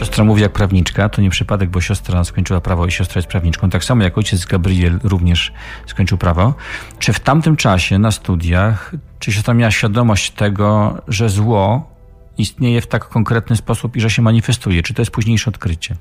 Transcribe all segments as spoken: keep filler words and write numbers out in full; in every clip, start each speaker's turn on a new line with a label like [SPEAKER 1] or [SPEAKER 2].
[SPEAKER 1] Siostra mówi jak prawniczka, to nie przypadek, bo siostra skończyła prawo i siostra jest prawniczką. Tak samo jak ojciec Gabriel również skończył prawo. Czy w tamtym czasie na studiach, czy siostra miała świadomość tego, że zło istnieje w tak konkretny sposób i że się manifestuje? Czy to jest późniejsze odkrycie?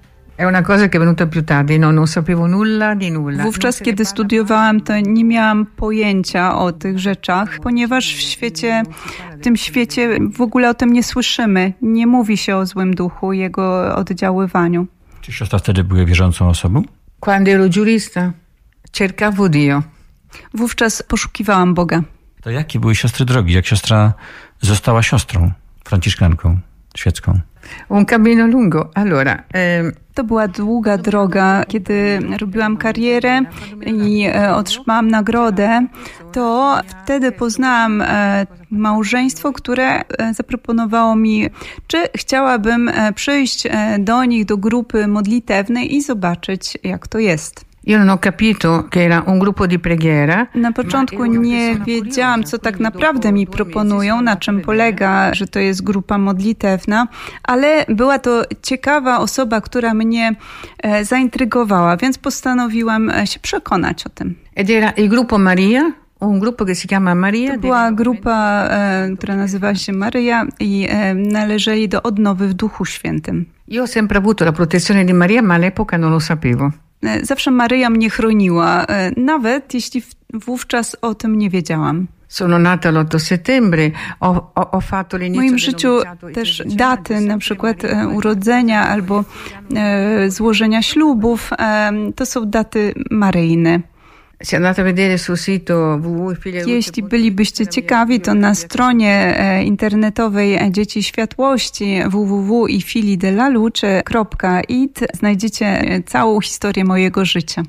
[SPEAKER 2] Wówczas, kiedy studiowałam, to nie miałam pojęcia o tych rzeczach, ponieważ w świecie, w tym świecie w ogóle o tym nie słyszymy. Nie mówi się o złym duchu, jego oddziaływaniu.
[SPEAKER 1] Czy siostra wtedy była wierzącą osobą?
[SPEAKER 3] Quando ero giurista, cercavo Dio.
[SPEAKER 2] Wówczas poszukiwałam Boga.
[SPEAKER 1] To jakie były siostry drogi? Jak siostra została siostrą, franciszkanką, świecką?
[SPEAKER 3] Un cammino lungo. Allora, ehm...
[SPEAKER 2] To była długa droga. Kiedy robiłam karierę i otrzymałam nagrodę, to wtedy poznałam małżeństwo, które zaproponowało mi, czy chciałabym przyjść do nich, do grupy modlitewnej i zobaczyć, jak to jest.
[SPEAKER 3] Io non ho capito che era un gruppo di preghiera.
[SPEAKER 2] Na początku nie wiedziałam, co tak naprawdę mi proponują, na czym polega, że to jest grupa modlitewna, ale była to ciekawa osoba, która mnie zaintrygowała, więc postanowiłam się przekonać o tym.
[SPEAKER 3] Ed era il gruppo Maria. Un gruppo che si chiama Maria.
[SPEAKER 2] To była grupa, e, która nazywała się Maryja i e, należeli do odnowy w Duchu Świętym.
[SPEAKER 3] Io ho sempre avuto la protezione di Maria, ma all'epoca non lo sapevo.
[SPEAKER 2] Zawsze Maryja mnie chroniła, nawet jeśli wówczas o tym nie wiedziałam.
[SPEAKER 3] Sono nata l'otto settembre, ho, ho, ho fatto l'inizio.
[SPEAKER 2] W moim życiu też daty, na przykład urodzenia albo e, złożenia ślubów, e, to są daty maryjne. Jeśli bylibyście ciekawi, to na stronie internetowej Dzieci Światłości w w w kropka i fili della luce kropka it znajdziecie całą historię mojego życia.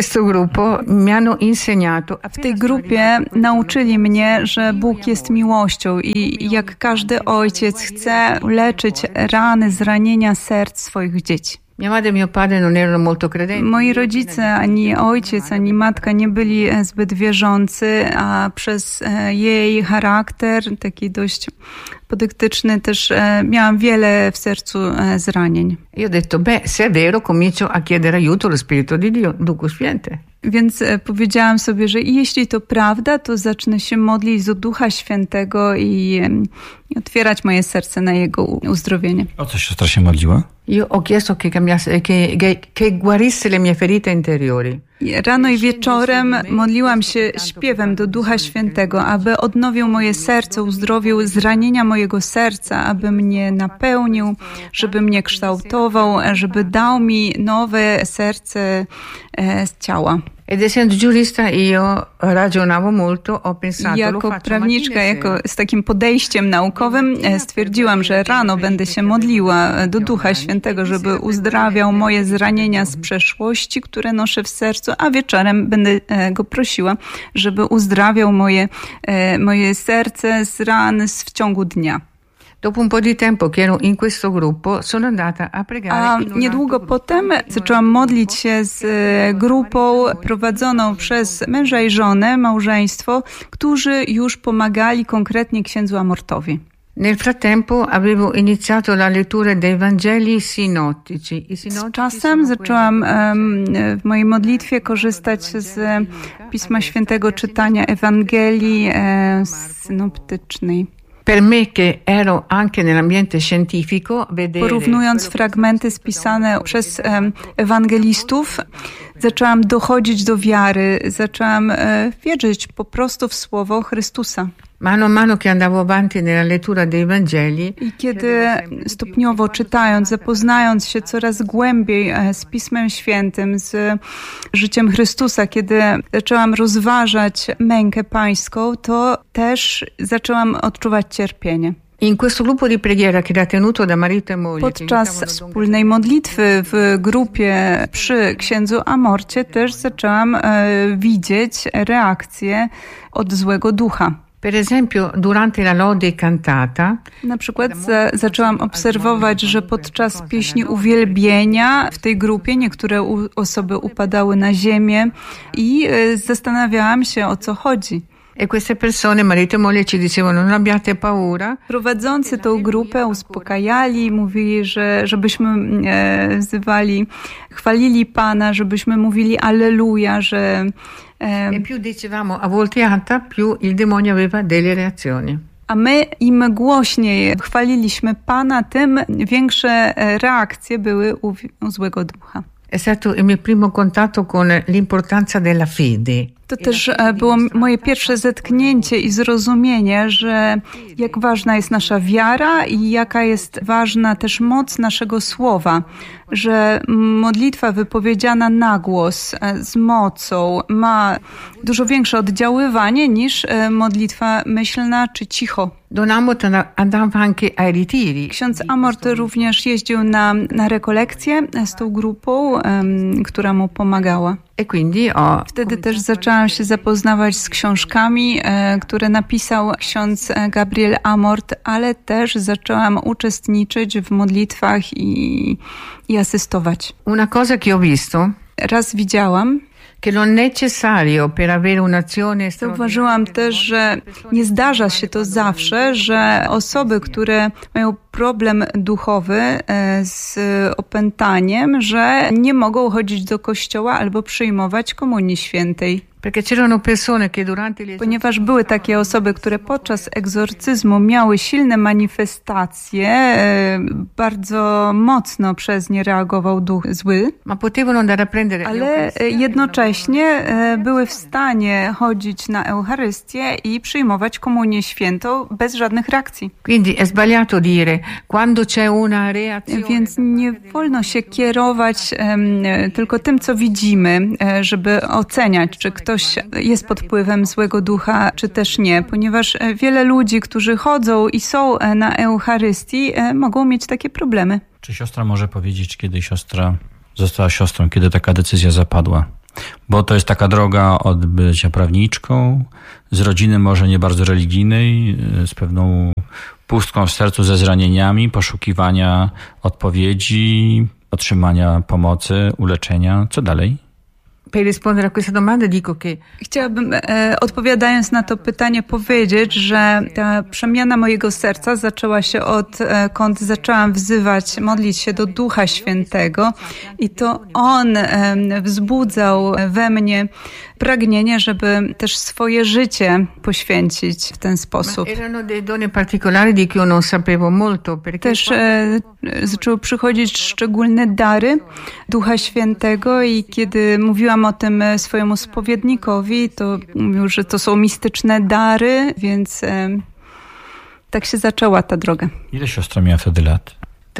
[SPEAKER 2] W tej grupie nauczyli mnie, że Bóg jest miłością i jak każdy ojciec chce leczyć rany, zranienia serc swoich dzieci. Moi rodzice, ani ojciec, ani matka nie byli zbyt wierzący, a przez jej charakter, taki dość podyktyczny, też miałam wiele w sercu zranień.
[SPEAKER 3] Io ho detto, beh, se è vero, comincio a chiedere aiuto allo Spirito di Dio, Duchu Święty.
[SPEAKER 2] Więc powiedziałam sobie, że jeśli to prawda, to zacznę się modlić do Ducha Świętego i, i otwierać moje serce na Jego uzdrowienie.
[SPEAKER 1] O co siostra się modliła?
[SPEAKER 3] Io ho chiesto che, cambiasse, che, che, che guarisse le mie ferite interiori.
[SPEAKER 2] Rano i wieczorem modliłam się śpiewem do Ducha Świętego, aby odnowił moje serce, uzdrowił zranienia mojego serca, aby mnie napełnił, żeby mnie kształtował, żeby dał mi nowe serce z ciała.
[SPEAKER 3] Ed essendo giurista io ragionavo molto, ho pensato,
[SPEAKER 2] jako prawniczka, jako z takim podejściem naukowym stwierdziłam, że rano będę się modliła do Ducha Świętego, żeby uzdrawiał moje zranienia z przeszłości, które noszę w sercu, a wieczorem będę go prosiła, żeby uzdrawiał moje, moje serce z ran w ciągu dnia.
[SPEAKER 3] Dopo un po' di tempo che ero in questo gruppo, sono andata a pregare.
[SPEAKER 2] A niedługo potem zaczęłam modlić się z grupą prowadzoną przez męża i żonę, małżeństwo, którzy już pomagali konkretnie księdzu Amortowi.
[SPEAKER 3] Nel frattempo avevo iniziato la lettura dei Vangeli sinottici.
[SPEAKER 2] Z czasem zaczęłam um, w mojej modlitwie korzystać z Pisma Świętego, czytania Ewangelii e, synoptycznej.
[SPEAKER 3] Per me che ero anche nell'ambiente scientifico, vedere...
[SPEAKER 2] Porównując fragmenty spisane przez um, ewangelistów, zaczęłam dochodzić do wiary, zaczęłam e, wierzyć po prostu w słowo Chrystusa.
[SPEAKER 3] Mano a mano che andavo avanti nella lettura dei Vangeli.
[SPEAKER 2] I kiedy stopniowo czytając, zapoznając się coraz głębiej z Pismem Świętym, z życiem Chrystusa, kiedy zaczęłam rozważać mękę pańską, to też zaczęłam odczuwać cierpienie.
[SPEAKER 3] In questo gruppo di preghiera che era tenuto da marito e moglie.
[SPEAKER 2] Podczas wspólnej modlitwy w grupie przy księdzu Amorcie też zaczęłam e, widzieć reakcję od złego ducha.
[SPEAKER 3] Per esempio, durante la lode cantata,
[SPEAKER 2] na przykład za, zaczęłam obserwować, że podczas pieśni uwielbienia w tej grupie niektóre u, osoby upadały na ziemię i y, zastanawiałam się, o co chodzi.
[SPEAKER 3] E queste persone, marito e moglie, ci dicevano non abbiate paura.
[SPEAKER 2] Prowadzący tą grupę uspokajali, mówili, że żebyśmy e, wzywali, chwalili Pana, żebyśmy mówili Alleluja, że e,
[SPEAKER 3] E più dicevamo a volte alta, più il demonio aveva delle reazioni.
[SPEAKER 2] a my im głośniej chwaliliśmy Pana, tym większe reakcje były u, u złego ducha.
[SPEAKER 3] È stato il mio primo contatto con l'importanza della fede.
[SPEAKER 2] To też było moje pierwsze zetknięcie i zrozumienie, że jak ważna jest nasza wiara i jaka jest ważna też moc naszego słowa, że modlitwa wypowiedziana na głos z mocą ma dużo większe oddziaływanie niż modlitwa myślna czy cicho.
[SPEAKER 3] Don Amort andava anche ai ritiri.
[SPEAKER 2] Ksiądz Amort również jeździł na, na rekolekcje z tą grupą, um, która mu pomagała.
[SPEAKER 3] E quindi ho...
[SPEAKER 2] Wtedy też zaczęłam się zapoznawać z książkami, e, które napisał ksiądz Gabriel Amort, ale też zaczęłam uczestniczyć w modlitwach i, i asystować.
[SPEAKER 3] Una cosa che ho visto
[SPEAKER 2] Raz widziałam,
[SPEAKER 3] che non è necessario per avere un'azione
[SPEAKER 2] Zauważyłam też, że nie zdarza się to zawsze, że osoby, które mają problem duchowy z opętaniem, że nie mogą chodzić do kościoła albo przyjmować Komunii Świętej. Ponieważ były takie osoby, które podczas egzorcyzmu miały silne manifestacje, bardzo mocno przez nie reagował duch zły, ale jednocześnie były w stanie chodzić na Eucharystię i przyjmować Komunię Świętą bez żadnych reakcji. Więc nie wolno się kierować tylko tym, co widzimy, żeby oceniać, czy ktoś jest pod wpływem złego ducha, czy też nie, ponieważ wiele ludzi, którzy chodzą i są na Eucharystii, mogą mieć takie problemy.
[SPEAKER 1] Czy siostra może powiedzieć, kiedy siostra została siostrą, kiedy taka decyzja zapadła? Bo to jest taka droga od bycia prawniczką, z rodziny może nie bardzo religijnej, z pewną pustką w sercu, ze zranieniami, poszukiwania odpowiedzi, otrzymania pomocy, uleczenia. Co dalej?
[SPEAKER 3] Per rispondere a questa domanda dico che
[SPEAKER 2] Chciałabym, e, odpowiadając na to pytanie, powiedzieć, że ta przemiana mojego serca zaczęła się odkąd zaczęłam wzywać, modlić się do Ducha Świętego i to On e, wzbudzał we mnie pragnienie, żeby też swoje życie poświęcić w ten sposób.
[SPEAKER 3] erano dei doni particolari di cui io non sapevo molto perché
[SPEAKER 2] Też e, zaczęły przychodzić szczególne dary Ducha Świętego i kiedy mówiłam o tym swojemu spowiednikowi, to mówił, że to są mistyczne dary, więc e, tak się zaczęła ta droga.
[SPEAKER 1] Ile siostra miała wtedy lat?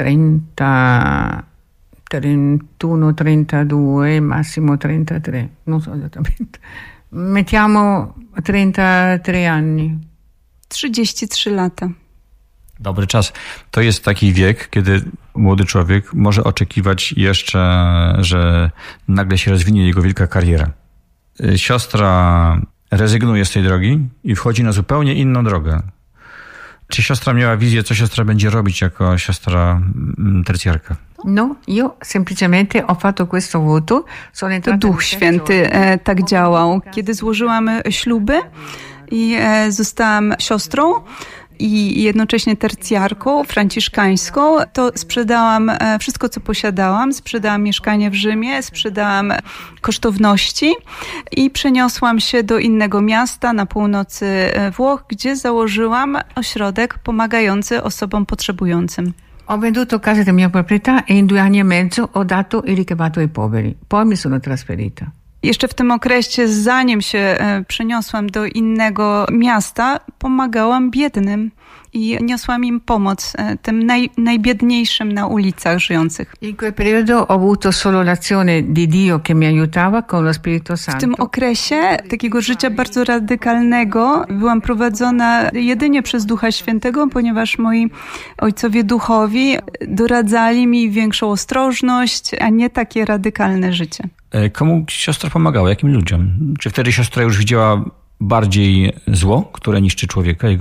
[SPEAKER 3] trenta, trentuno, trentadue, massimo trentatré, non so esattamente. Mettiamo trentatré anni.
[SPEAKER 2] trzydzieści trzy lata.
[SPEAKER 1] Dobry czas. To jest taki wiek, kiedy młody człowiek może oczekiwać jeszcze, że nagle się rozwinie jego wielka kariera. Siostra rezygnuje z tej drogi i wchodzi na zupełnie inną drogę. Czy siostra miała wizję, co siostra będzie robić jako siostra tercjarka?
[SPEAKER 3] No, io semplicemente ho fatto questo voto. Sono
[SPEAKER 2] To
[SPEAKER 3] entrata
[SPEAKER 2] Duch Święty e, tak działał. Kiedy złożyłam śluby i e, zostałam siostrą i jednocześnie tercjarką franciszkańską, to sprzedałam e, wszystko, co posiadałam. Sprzedałam mieszkanie w Rzymie, sprzedałam kosztowności i przeniosłam się do innego miasta na północy Włoch, gdzie założyłam ośrodek pomagający osobom potrzebującym.
[SPEAKER 3] Ho venduto casa di mia proprietà e in due anni e mezzo ho dato il ricavato ai poveri. Poi mi sono trasferita.
[SPEAKER 2] Jeszcze w tym okresie, zanim się e, przeniosłam do innego miasta, pomagałam biednym i niosłam im pomoc, e, tym naj, najbiedniejszym na ulicach żyjących.
[SPEAKER 3] In quel periodo ho avuto solo l'azione di Dio che mi aiutava con lo Spirito
[SPEAKER 2] W tym
[SPEAKER 3] Santo.
[SPEAKER 2] okresie takiego życia bardzo radykalnego byłam prowadzona jedynie przez Ducha Świętego, ponieważ moi ojcowie duchowi doradzali mi większą ostrożność, a nie takie radykalne życie.
[SPEAKER 1] Komu siostra pomagała? Jakim ludziom? Czy wtedy siostra już widziała bardziej zło, które niszczy człowieka, jego